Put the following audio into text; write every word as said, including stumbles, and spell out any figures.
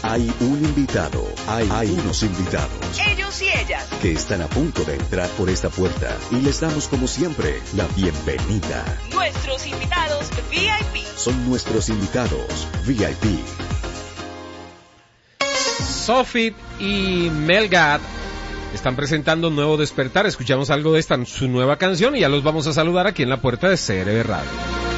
Hay un invitado, hay, hay unos invitados. Ellos y ellas. Que están a punto de entrar por esta puerta y les damos como siempre la bienvenida. Nuestros invitados V I P. Son nuestros invitados V I P. Sofit y Melgad están presentando un nuevo despertar. Escuchamos algo de esta, su nueva canción, y ya los vamos a saludar aquí en la puerta de C R V Radio.